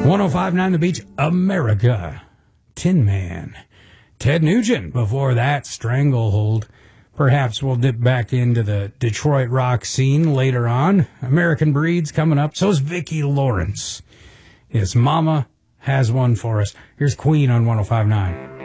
1059 The Beach, America. Tin Man. Ted Nugent. Before that, Stranglehold. Perhaps we'll dip back into the Detroit rock scene later on. American Breed's coming up. So's Vicki Lawrence. His mama has one for us. Here's Queen on 1059.